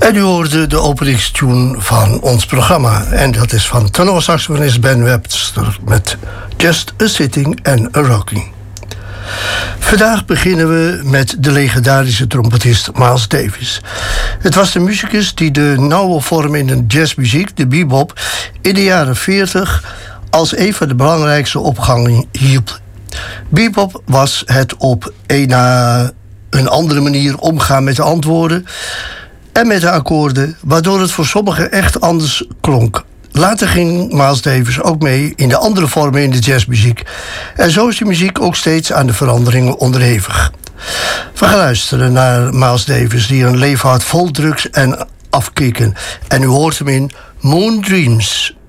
En u hoorde de openingstune van ons programma. En dat is van tenorsaxofonist Ben Webster met Just a Sitting and a Rocking. Vandaag beginnen we met de legendarische trompetist Miles Davis. Het was de muzikus die de nauwe vorm in de jazzmuziek, de bebop, in de jaren 40 als een van de belangrijkste opgangen hielp. Bebop was het op een na een andere manier omgaan met de antwoorden en met de akkoorden, waardoor het voor sommigen echt anders klonk. Later ging Miles Davis ook mee in de andere vormen in de jazzmuziek. En zo is de muziek ook steeds aan de veranderingen onderhevig. We gaan luisteren naar Miles Davis, die een leven had vol drugs en afkicken. En u hoort hem in Moon Dreams.